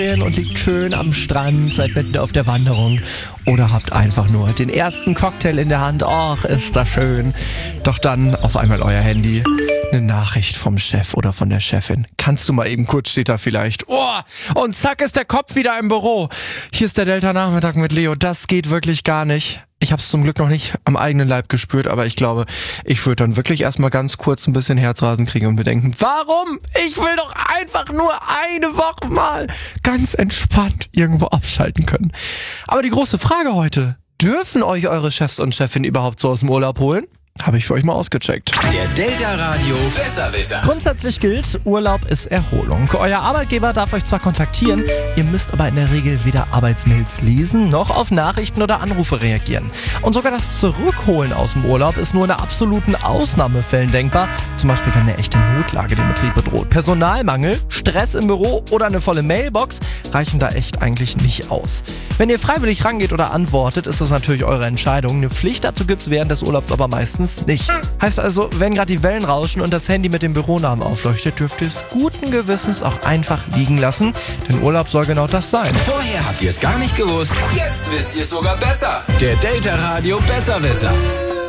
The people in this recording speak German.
und liegt schön am Strand, seid mitten auf der Wanderung oder habt einfach nur den ersten Cocktail in der Hand. Och, ist das schön. Doch dann auf einmal euer Handy. Eine Nachricht vom Chef oder von der Chefin. Kannst du mal eben kurz, steht da vielleicht. Oh, und zack ist der Kopf wieder im Büro. Hier ist der Delta-Nachmittag mit Leo. Das geht wirklich gar nicht. Ich habe es zum Glück noch nicht am eigenen Leib gespürt, aber ich glaube, ich würde dann wirklich erstmal ganz kurz ein bisschen Herzrasen kriegen und mir denken, warum? Ich will doch einfach nur eine Woche mal ganz entspannt irgendwo abschalten können. Aber die große Frage heute, dürfen euch eure Chefs und Chefin überhaupt so aus dem Urlaub holen? Habe ich für euch mal ausgecheckt. Der Delta Radio Besserwisser. Grundsätzlich gilt, Urlaub ist Erholung. Euer Arbeitgeber darf euch zwar kontaktieren, ihr müsst aber in der Regel weder Arbeitsmails lesen, noch auf Nachrichten oder Anrufe reagieren. Und sogar das Zurückholen aus dem Urlaub ist nur in absoluten Ausnahmefällen denkbar. Zum Beispiel, wenn eine echte Notlage den Betrieb bedroht. Personalmangel, Stress im Büro oder eine volle Mailbox reichen da echt eigentlich nicht aus. Wenn ihr freiwillig rangeht oder antwortet, ist das natürlich eure Entscheidung. Eine Pflicht dazu gibt's während des Urlaubs aber meistens nicht. Heißt also, wenn gerade die Wellen rauschen und das Handy mit dem Büronamen aufleuchtet, dürft ihr es guten Gewissens auch einfach liegen lassen, denn Urlaub soll genau das sein. Vorher habt ihr es gar nicht gewusst, jetzt wisst ihr es sogar besser. Der Delta Radio Besserwisser.